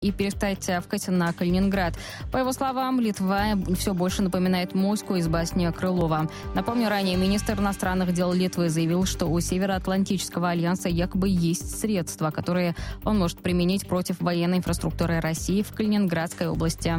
и перестать тявкать на Калининград. По его словам, Литва все больше напоминает моську из басни Крылова. Напомню, ранее министр иностранных дел Литвы заявил, что у Североатлантического альянса якобы есть средства, которые он может применить против военной инфраструктуры России в Калининградской области.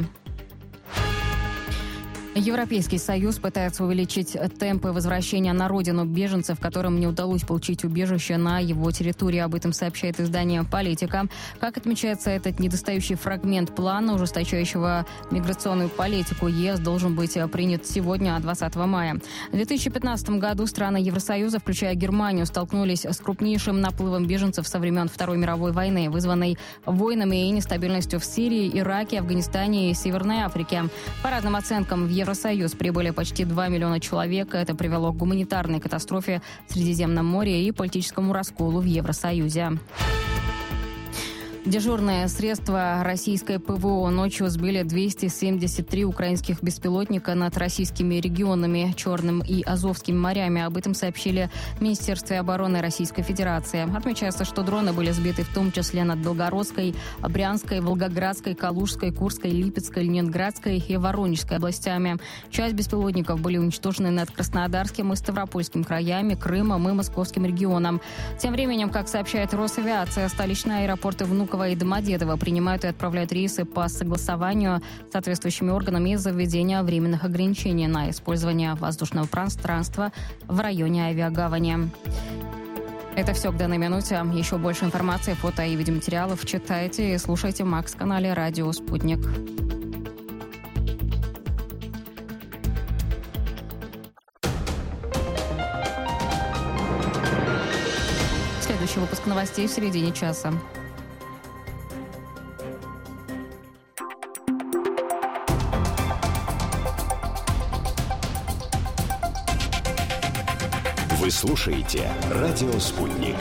Европейский Союз пытается увеличить темпы возвращения на родину беженцев, которым не удалось получить убежище на его территории. Об этом сообщает издание «Политика». Как отмечается, этот недостающий фрагмент плана, ужесточающего миграционную политику ЕС, должен быть принят сегодня, 20 мая. В 2015 году страны Евросоюза, включая Германию, столкнулись с крупнейшим наплывом беженцев со времен Второй мировой войны, вызванной войнами и нестабильностью в Сирии, Ираке, Афганистане и Северной Африке. По разным оценкам, в Евросоюз прибыли почти 2 миллиона человек. Это привело к гуманитарной катастрофе в Средиземном море и политическому расколу в Евросоюзе. Дежурные средства российской ПВО ночью сбили 273 украинских беспилотника над российскими регионами Черным и Азовскими морями. Об этом сообщили в Министерстве обороны Российской Федерации. Отмечается, что дроны были сбиты в том числе над Белгородской, Брянской, Волгоградской, Калужской, Курской, Липецкой, Ленинградской и Воронежской областями. Часть беспилотников были уничтожены над Краснодарским и Ставропольским краями, Крымом и Московским регионом. Тем временем, как сообщает Росавиация, столичные аэропорты Внуково и Домодедово принимают и отправляют рейсы по согласованию с соответствующими органами из-за введения временных ограничений на использование воздушного пространства в районе авиагавани. Это все к данной минуте. Еще больше информации, фото и видеоматериалов читайте и слушайте в Макс-канале «Радио Спутник». Следующий выпуск новостей в середине часа. Вы слушаете «Радио Спутник».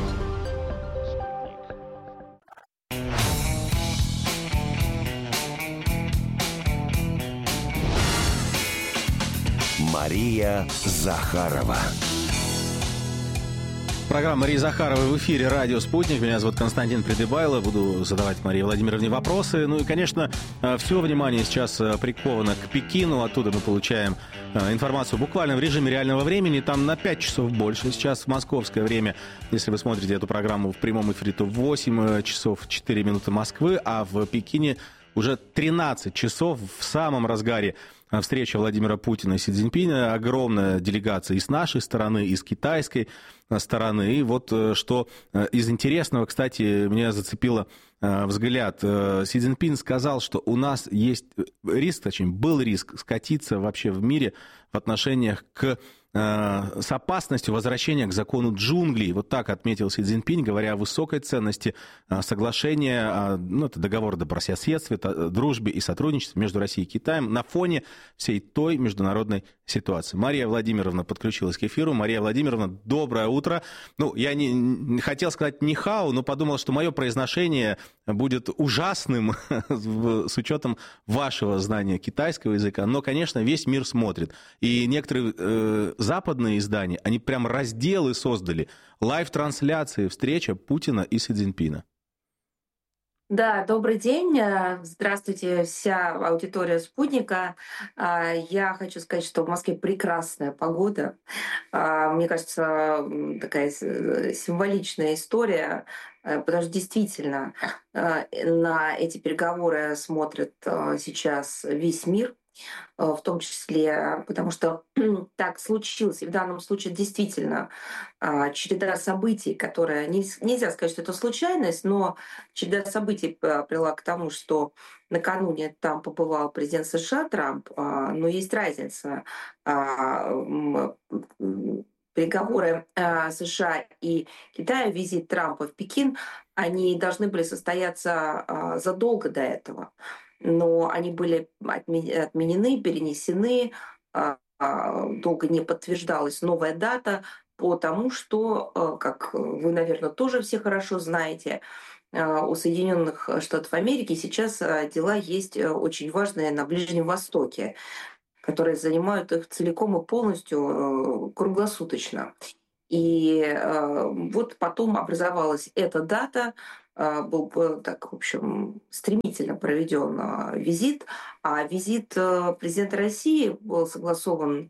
Мария Захарова. Программа Марии Захаровой в эфире «Радио Спутник». Меня зовут Константин Придыбайло. Буду задавать Марии Владимировне вопросы. Ну и, конечно, все внимание сейчас приковано к Пекину. Оттуда мы получаем информацию буквально в режиме реального времени. Там на 5 часов больше. Сейчас в московское время, если вы смотрите эту программу в прямом эфире, то 8 часов 4 минуты Москвы, а в Пекине уже 13 часов в самом разгаре встреча Владимира Путина и Си Цзиньпиня. Огромная делегация и с нашей стороны, и с китайской стороны. И вот что из интересного, кстати, меня зацепило взгляд. Си Цзиньпин сказал, что у нас есть риск, точнее, был риск скатиться вообще в мире в отношениях с опасностью возвращения к закону джунглей. Вот так отметил Си Цзиньпин, говоря о высокой ценности соглашения, это договор о добрососедстве, дружбе и сотрудничестве между Россией и Китаем на фоне всей той международной ситуации. Мария Владимировна подключилась к эфиру. Мария Владимировна, доброе утро. Я не хотел сказать нихао, но подумал, что мое произношение будет ужасным с учетом вашего знания китайского языка. Но, конечно, весь мир смотрит. И некоторые западные издания, они прям разделы создали. Лайв-трансляции, встреча Путина и Си Цзиньпина. Да, добрый день. Здравствуйте, вся аудитория «Спутника». Я хочу сказать, что в Москве прекрасная погода. Мне кажется, такая символичная история, потому что действительно на эти переговоры смотрит сейчас весь мир, в том числе, потому что так случилось. И в данном случае действительно череда событий, которая... Нельзя сказать, что это случайность, но череда событий привела к тому, что накануне там побывал президент США Трамп, но есть разница. Переговоры США и Китая, визит Трампа в Пекин, они должны были состояться задолго до этого. Но они были отменены, перенесены, долго не подтверждалась новая дата, потому что, как вы, наверное, тоже все хорошо знаете, у Соединенных Штатов Америки сейчас дела есть очень важные на Ближнем Востоке, которые занимают их целиком и полностью круглосуточно. И вот потом образовалась эта дата, был так, в общем, стремительно проведен визит, а визит президента России был согласован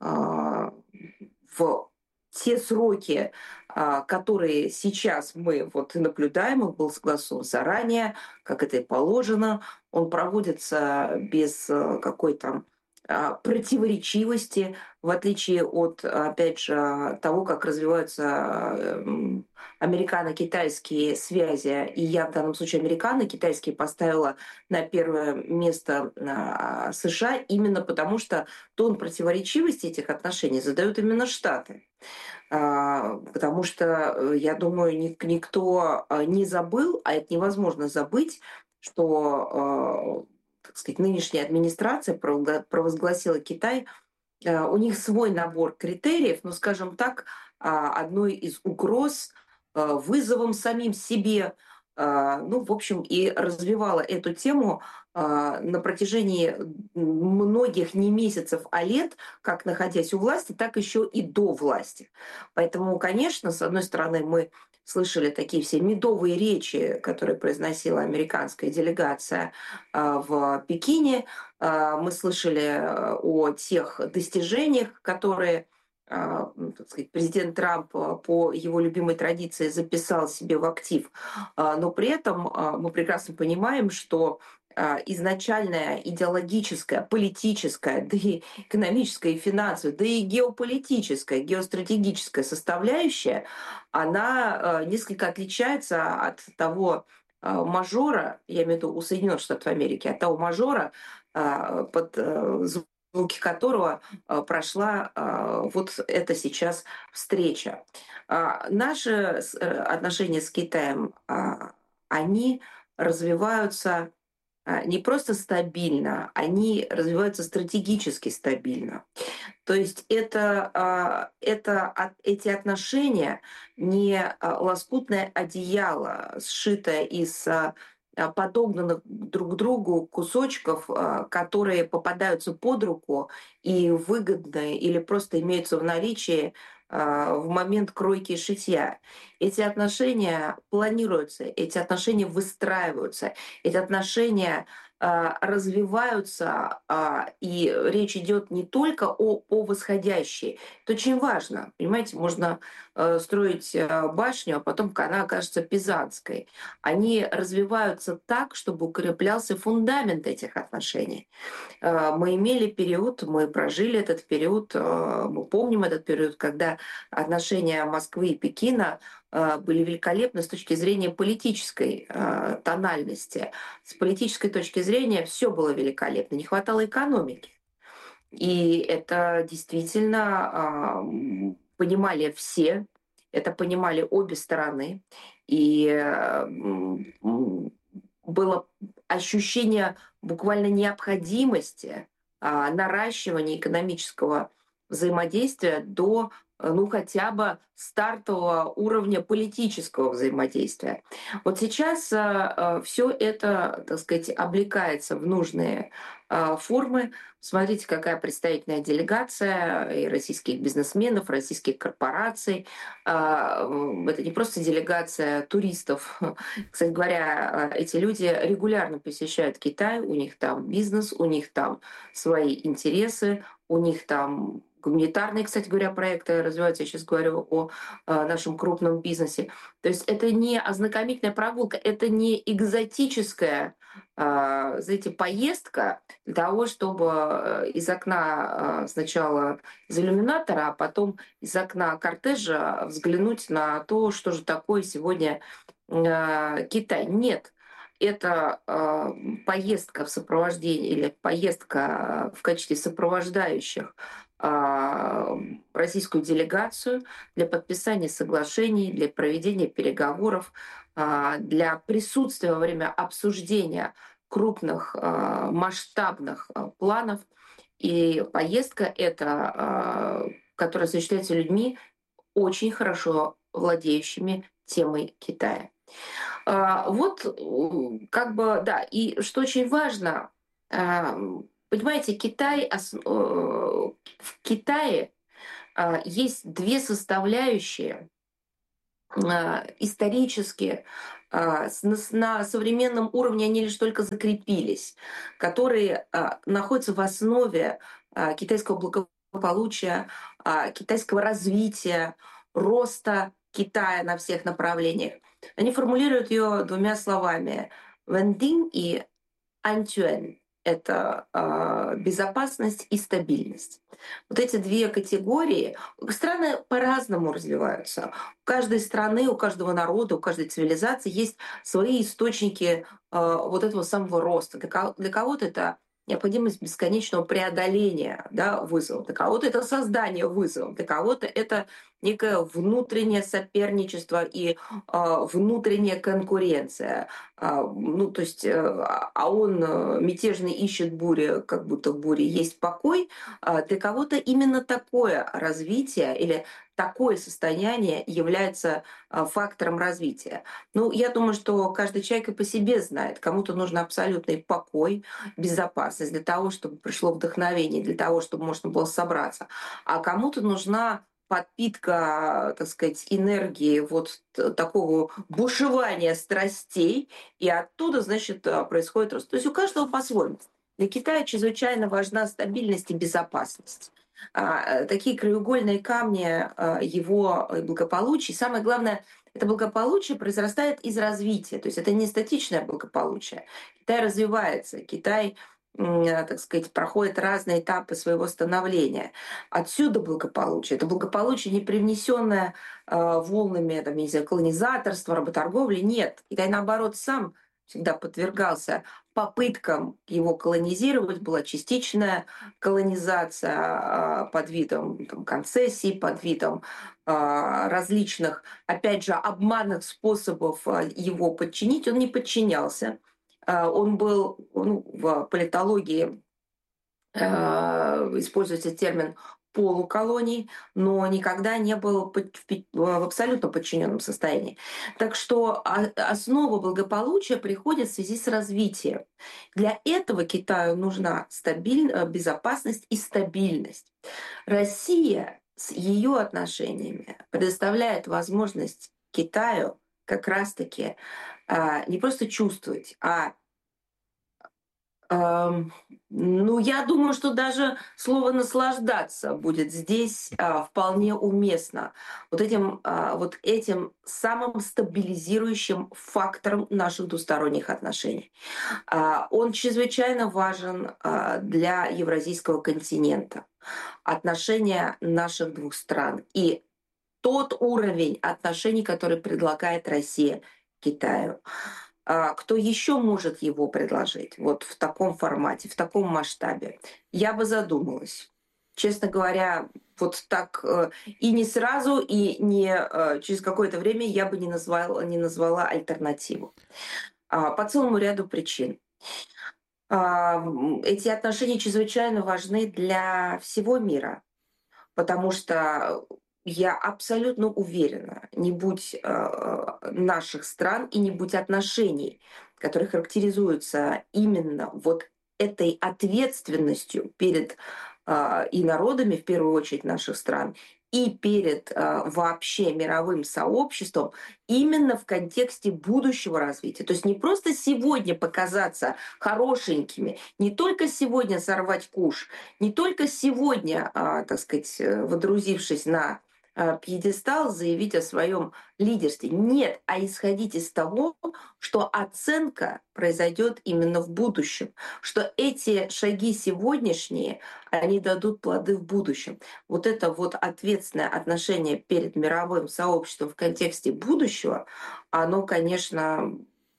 в те сроки, которые сейчас мы вот и наблюдаем, он был согласован заранее, как это и положено, он проводится без какой-то противоречивости, в отличие от, опять же, того, как развиваются американо-китайские связи. И я в данном случае американо-китайские поставила на первое место США именно потому, что тон противоречивости этих отношений задают именно Штаты. Потому что, я думаю, никто не забыл, а это невозможно забыть, что, так сказать, нынешняя администрация провозгласила Китай. У них свой набор критериев, но, скажем так, одной из угроз, вызовом самим себе, ну, в общем, и развивала эту тему на протяжении многих не месяцев, а лет, как находясь у власти, так еще и до власти. Поэтому, конечно, с одной стороны, мы слышали такие все медовые речи, которые произносила американская делегация в Пекине. Мы слышали о тех достижениях, которые так сказать, президент Трамп по его любимой традиции записал себе в актив. Но при этом мы прекрасно понимаем, что изначальная идеологическая, политическая, да и экономическая и финансовая, да и геополитическая, геостратегическая составляющая, она несколько отличается от того мажора, я имею в виду у Соединенных Штатов Америки, от того мажора, под звуки которого прошла вот эта сейчас встреча. Наши отношения с Китаем, они развиваются не просто стабильно, они развиваются стратегически стабильно. То есть эти отношения не лоскутное одеяло, сшитое из подогнанных друг другу кусочков, которые попадаются под руку и выгодны или просто имеются в наличии в момент кройки и шитья. Эти отношения планируются, эти отношения выстраиваются, эти отношения развиваются, и речь идет не только о восходящей. Это очень важно. Понимаете, можно строить башню, а потом она окажется пизанской. Они развиваются так, чтобы укреплялся фундамент этих отношений. Мы имели период, мы прожили этот период, мы помним этот период, когда отношения Москвы и Пекина были великолепны с точки зрения политической тональности. С политической точки зрения все было великолепно, не хватало экономики. И это действительно понимали все, это понимали обе стороны. И было ощущение буквально необходимости наращивания экономического взаимодействия до хотя бы стартового уровня политического взаимодействия. Вот сейчас все это, так сказать, облекается в нужные формы. Смотрите, какая представительная делегация и российских бизнесменов, российских корпораций. Это не просто делегация туристов. Кстати говоря, эти люди регулярно посещают Китай, у них там бизнес, у них там свои интересы, у них там гуманитарные, кстати говоря, проекты развиваются. Я сейчас говорю о нашем крупном бизнесе. То есть это не ознакомительная прогулка, это не экзотическая, знаете, поездка для того, чтобы из окна сначала из иллюминатора, а потом из окна кортежа взглянуть на то, что же такое сегодня Китай. Нет. Это поездка в сопровождении или поездка в качестве сопровождающих российскую делегацию для подписания соглашений, для проведения переговоров, для присутствия во время обсуждения крупных масштабных планов. И поездка эта, которая осуществляется людьми, очень хорошо владеющими темой Китая. Вот, как бы, да, и что очень важно, понимаете, в Китае есть две составляющие исторически на современном уровне они лишь только закрепились, которые находятся в основе китайского благополучия, китайского развития, роста Китая на всех направлениях. Они формулируют ее двумя словами: «вендин» и «антюэн». Это безопасность и стабильность. Вот эти две категории. Страны по-разному развиваются. У каждой страны, у каждого народа, у каждой цивилизации есть свои источники вот этого самого роста. Для кого-то это необходимость бесконечного преодоления, да, вызова. Для кого-то это создание вызова. Для кого-то это некое внутреннее соперничество и внутренняя конкуренция. Ну, то есть, он мятежный ищет бури, как будто в буре есть покой. Для кого-то именно такое развитие или такое состояние является фактором развития. Ну, я думаю, что каждый человек и по себе знает. Кому-то нужен абсолютный покой, безопасность для того, чтобы пришло вдохновение, для того, чтобы можно было собраться. А кому-то нужна подпитка, так сказать, энергии вот такого бушевания страстей, и оттуда, значит, происходит рост. То есть у каждого по-своему. Для Китая чрезвычайно важна стабильность и безопасность. Такие краеугольные камни его благополучия. Самое главное, это благополучие произрастает из развития. То есть это не статичное благополучие. Китай развивается, Китай, так сказать, проходит разные этапы своего становления. Отсюда благополучие. Это благополучие, не привнесенное волнами, там, не знаю, колонизаторства, работорговли. Нет. Китай, наоборот, сам всегда подвергался попыткам его колонизировать. Была частичная колонизация под видом там, концессий, под видом различных, опять же, обманных способов его подчинить. Он не подчинялся. Он был в политологии, используется термин полуколоний, но никогда не был в абсолютно подчиненном состоянии. Так что основа благополучия приходит в связи с развитием. Для этого Китаю нужна безопасность и стабильность. Россия с ее отношениями предоставляет возможность Китаю как раз-таки не просто чувствовать, я думаю, что даже слово «наслаждаться» будет здесь вполне уместно. Вот этим самым стабилизирующим фактором наших двусторонних отношений. Он чрезвычайно важен для евразийского континента. Отношения наших двух стран и тот уровень отношений, который предлагает Россия Китаю. Кто еще может его предложить вот в таком формате, в таком масштабе? Я бы задумалась. Честно говоря, вот так и не сразу, и не через какое-то время я бы не назвала альтернативу. По целому ряду причин. Эти отношения чрезвычайно важны для всего мира, потому что я абсолютно уверена, не будь наших стран и не будь отношений, которые характеризуются именно вот этой ответственностью перед и народами, в первую очередь, наших стран, и перед вообще мировым сообществом именно в контексте будущего развития. То есть не просто сегодня показаться хорошенькими, не только сегодня сорвать куш, не только сегодня, так сказать, водрузившись на пьедестал, заявить о своем лидерстве. Нет, а исходить из того, что оценка произойдет именно в будущем, что эти шаги сегодняшние, они дадут плоды в будущем. Вот это вот ответственное отношение перед мировым сообществом в контексте будущего, оно, конечно,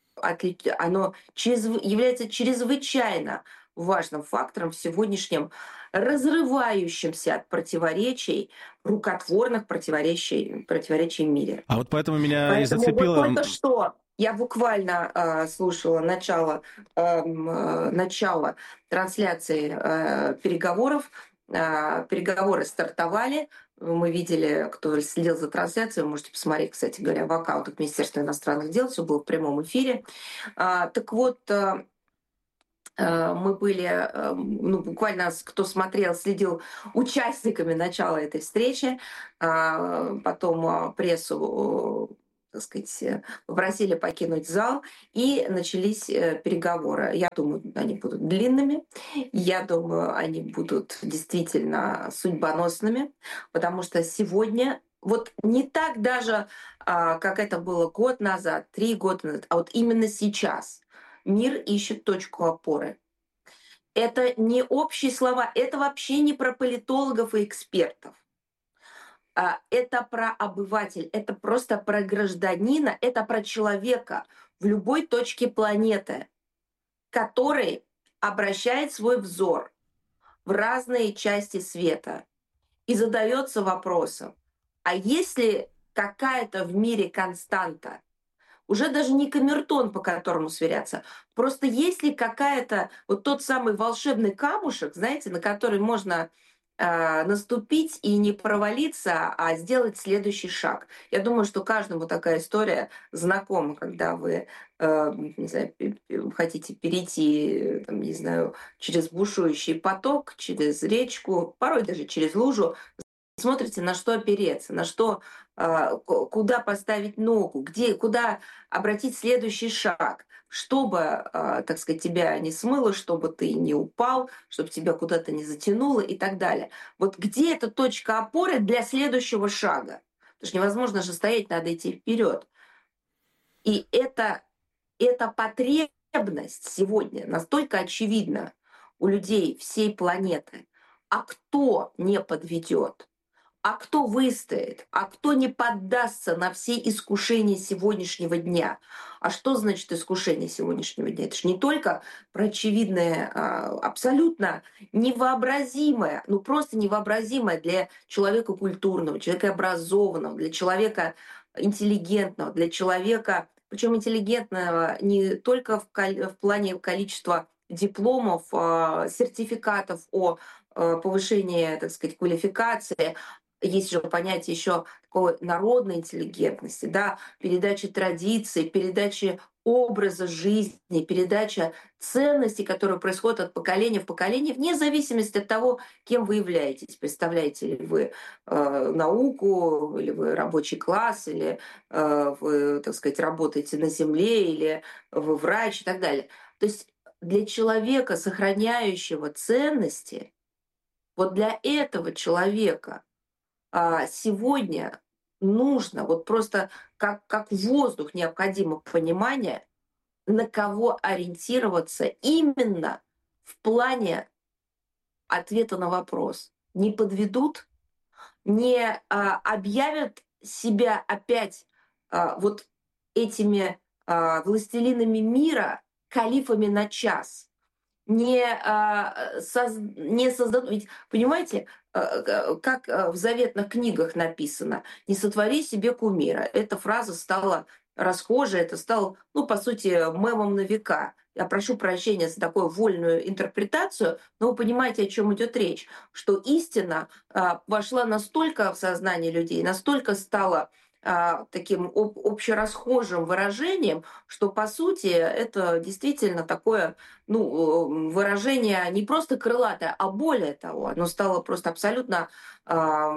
является чрезвычайно важным фактором в сегодняшнем разрывающемся от противоречий, рукотворных противоречий в мире. А вот поэтому меня и зацепило... Вот только что я буквально слушала начало трансляции переговоров. Переговоры стартовали. Мы видели, кто следил за трансляцией, вы можете посмотреть, кстати говоря, в аккаунтах Министерства иностранных дел, все было в прямом эфире. Так вот, мы были, буквально кто смотрел, следил участниками начала этой встречи, потом прессу так сказать, попросили покинуть зал, и начались переговоры. Я думаю, они будут длинными, я думаю, они будут действительно судьбоносными, потому что сегодня вот не так даже, как это было год назад, 3 года назад, а вот именно сейчас мир ищет точку опоры. Это не общие слова, это вообще не про политологов и экспертов. Это про обывателя, это просто про гражданина, это про человека в любой точке планеты, который обращает свой взор в разные части света и задается вопросом, а есть ли какая-то в мире константа, уже даже не камертон, по которому сверяться, просто есть ли какая-то вот тот самый волшебный камушек, знаете, на который можно наступить и не провалиться, а сделать следующий шаг. Я думаю, что каждому такая история знакома, когда вы не знаю, хотите перейти, там, не знаю, через бушующий поток, через речку, порой даже через лужу, смотрите, на что опереться, на что, куда поставить ногу, где, куда обратить следующий шаг, чтобы, так сказать, тебя не смыло, чтобы ты не упал, чтобы тебя куда-то не затянуло и так далее. Вот где эта точка опоры для следующего шага? Потому что невозможно же стоять, надо идти вперед. И эта потребность сегодня настолько очевидна у людей всей планеты. А кто не подведет? А кто выстоит? А кто не поддастся на все искушения сегодняшнего дня? А что значит искушение сегодняшнего дня? Это же не только про очевидное, абсолютно невообразимое, ну просто невообразимое для человека культурного, человека образованного, для человека интеллигентного, для человека, причем интеллигентного не только в плане количества дипломов, сертификатов о повышении, так сказать, квалификации. Есть же понятие еще такой народной интеллигентности, да, передачи традиций, передачи образа жизни, передача ценностей, которые происходят от поколения в поколение, вне зависимости от того, кем вы являетесь. Представляете ли вы науку, или вы рабочий класс, или вы, так сказать, работаете на земле, или вы врач и так далее. То есть для человека, сохраняющего ценности, вот для этого человека сегодня нужно, вот просто как воздух необходимо понимание, на кого ориентироваться именно в плане ответа на вопрос. Не подведут, не объявят себя опять вот этими властелинами мира, калифами на час. Не создадут. Ведь, понимаете, как в заветных книгах написано, не сотвори себе кумира. Эта фраза стала расхожей, это стало, ну, по сути, мемом на века. Я прошу прощения за такую вольную интерпретацию, но вы понимаете, о чем идет речь, что истина вошла настолько в сознание людей, настолько стала таким общерасхожим выражением, что, по сути, это действительно такое, ну, выражение не просто крылатое, а более того, оно стало просто абсолютно, так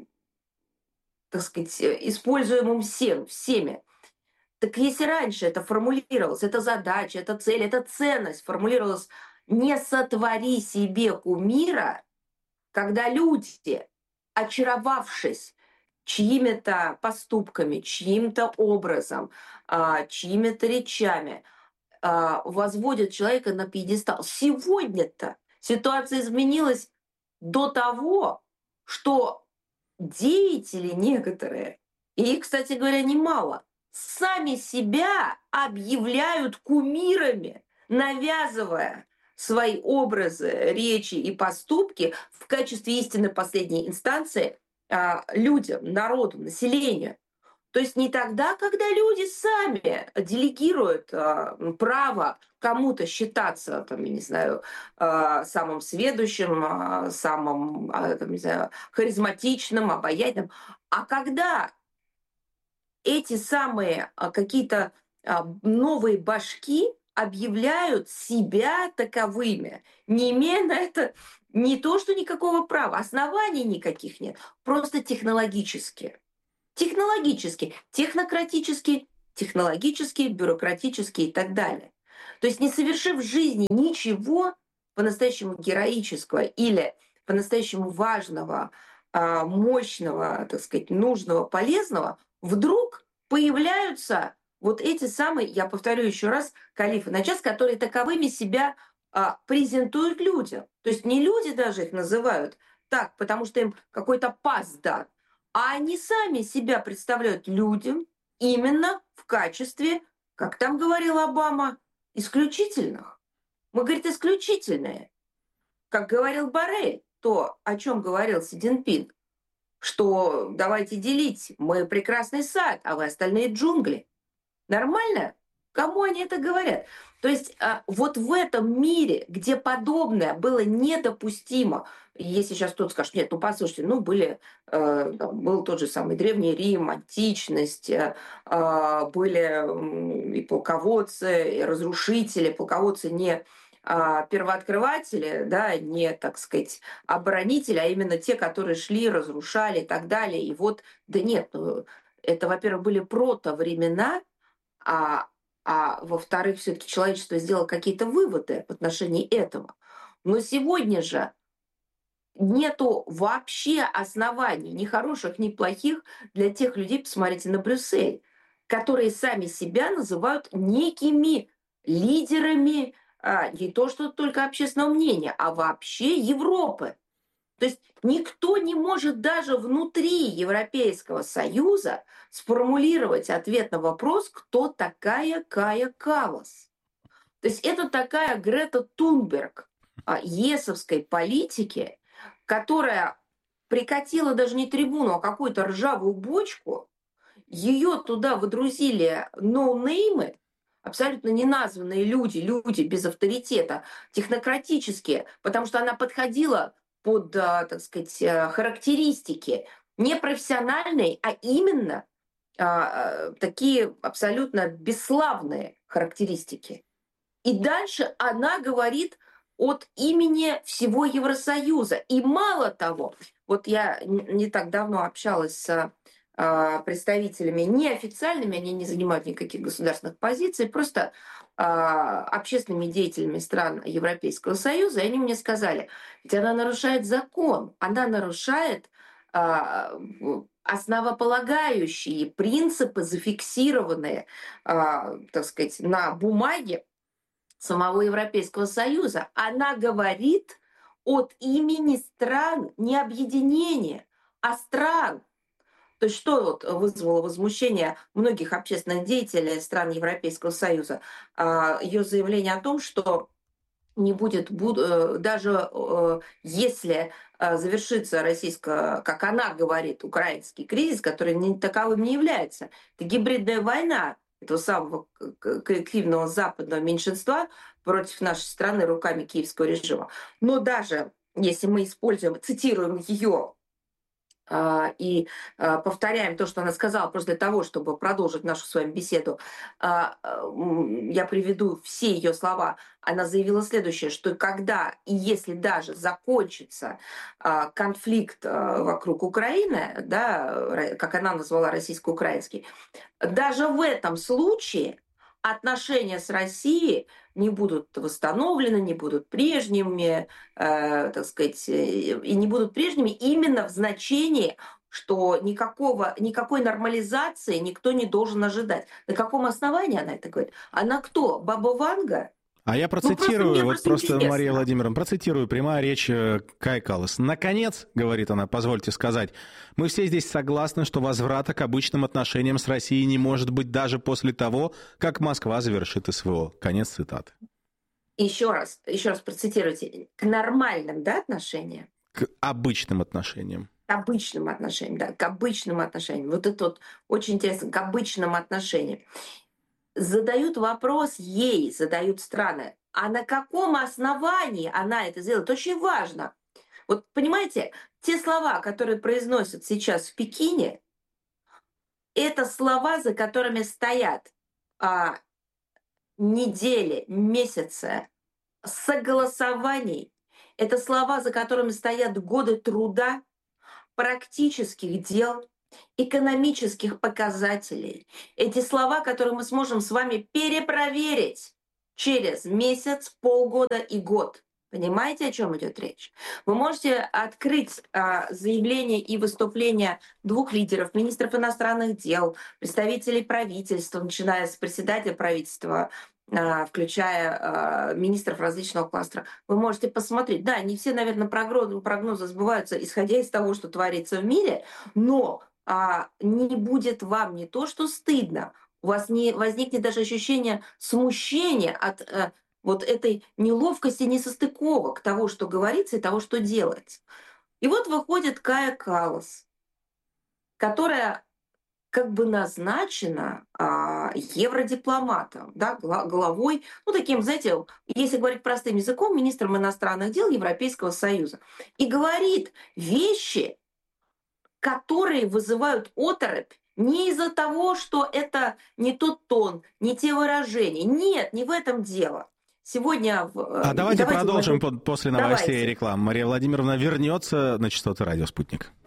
сказать, используемым всеми. Так если раньше это формулировалось, эта задача, эта цель, эта ценность формулировалась «не сотвори себе кумира», когда люди, очаровавшись чьими-то поступками, чьим-то образом, чьими-то речами, возводят человека на пьедестал. Сегодня-то ситуация изменилась до того, что деятели некоторые, и их, кстати говоря, немало, сами себя объявляют кумирами, навязывая свои образы, речи и поступки в качестве истины последней инстанции людям, народу, населению. То есть не тогда, когда люди сами делегируют право кому-то считаться, там, я не знаю, самым сведущим, самым, там, не знаю, харизматичным, обаятельным, а когда эти самые какие-то новые башки объявляют себя таковыми, не имея на это не то, что никакого права, оснований никаких нет, просто технологически. Технологически, технократически, технологически, бюрократически и так далее. То есть не совершив в жизни ничего по-настоящему героического или по-настоящему важного, мощного, так сказать, нужного, полезного, вдруг появляются вот эти самые, я повторю еще раз, калифы на час, которые таковыми себя презентуют людям. То есть не люди даже их называют так, потому что им какой-то пас дан, а они сами себя представляют людям именно в качестве, как там говорил Обама, исключительных. Мы, говорит, исключительные. Как говорил Боррель, то, о чем говорил Си Цзиньпин, что давайте делить, мы прекрасный сад, а вы остальные джунгли. Нормально? Кому они это говорят? То есть вот в этом мире, где подобное было недопустимо, если сейчас кто-то скажет, нет, ну послушайте, ну был тот же самый Древний Рим, античность, были и полководцы, и разрушители, полководцы не первооткрыватели, да, не, так сказать, оборонители, а именно те, которые шли, разрушали и так далее. И вот, да нет, ну, это, во-первых, были прото-времена, а, во-вторых, все-таки человечество сделало какие-то выводы в отношении этого. Но сегодня же нету вообще оснований, ни хороших, ни плохих, для тех людей, посмотрите на Брюссель, которые сами себя называют некими лидерами не то что только общественного мнения, а вообще Европы. То есть никто не может даже внутри Европейского Союза сформулировать ответ на вопрос, кто такая Кая Каллас. То есть это такая Грета Тунберг есовской политики, которая прикатила даже не трибуну, а какую-то ржавую бочку, ее туда выдрузили ноунеймы, абсолютно неназванные люди без авторитета, технократические, потому что она подходила под, так сказать, характеристики не профессиональные, а именно такие абсолютно бесславные характеристики. И дальше она говорит от имени всего Евросоюза. И мало того, вот я не так давно общалась с представителями неофициальными, они не занимают никаких государственных позиций, просто общественными деятелями стран Европейского Союза, и они мне сказали, ведь она нарушает закон, она нарушает основополагающие принципы, зафиксированные, так сказать, на бумаге самого Европейского Союза. Она говорит от имени стран, не объединения, а стран. То есть что вот вызвало возмущение многих общественных деятелей стран Европейского Союза? Ее заявление о том, что не будет, даже если завершится российско, как она говорит, украинский кризис, который таковым не является. Это гибридная война этого самого коллективного западного меньшинства против нашей страны руками киевского режима. Но даже если мы используем, цитируем ее и повторяем то, что она сказала, просто для того, чтобы продолжить нашу с вами беседу, я приведу все ее слова. Она заявила следующее, что когда и если даже закончится конфликт вокруг Украины, да, как она назвала российско-украинский, даже в этом случае отношения с Россией не будут восстановлены, не будут прежними, так сказать, и не будут прежними именно в значении, что никакой нормализации никто не должен ожидать. На каком основании она это говорит? Она кто? Баба Ванга? А я процитирую, просто Мария Владимировна, процитирую, прямая речь Каи Каллас. «Наконец, — говорит она, — позвольте сказать, мы все здесь согласны, что возврата к обычным отношениям с Россией не может быть даже после того, как Москва завершит СВО». Конец цитаты. Еще раз процитируйте. К нормальным, да, отношениям? К обычным отношениям. К обычным отношениям, да, к обычным отношениям. Вот это вот очень интересно, к обычным отношениям. Задают вопрос ей, задают страны, а на каком основании она это сделала? Это очень важно. Вот понимаете, те слова, которые произносят сейчас в Пекине, это слова, за которыми стоят недели, месяцы согласований. Это слова, за которыми стоят годы труда, практических дел. экономических показателей. Эти слова, которые мы сможем с вами перепроверить через месяц, полгода и год. Понимаете, о чем идет речь? Вы можете открыть заявления и выступления двух лидеров, министров иностранных дел, представителей правительства, начиная с председателя правительства, включая министров различного кластера. Вы можете посмотреть. Да, не все, наверное, прогнозы сбываются, исходя из того, что творится в мире, но не будет вам не то, что стыдно, у вас не возникнет даже ощущение смущения от вот этой неловкости, несостыковок того, что говорится, и того, что делается. И вот выходит Кая Каллас, которая как бы назначена евродипломатом, да, главой, ну, таким, знаете, если говорить простым языком, министром иностранных дел Европейского Союза. И говорит вещи, которые вызывают оторопь не из-за того, что это не тот тон, не те выражения. Нет, не в этом дело. Сегодня... Давайте продолжим после новостей и реклам. Мария Владимировна вернется на частоты радио «Спутник».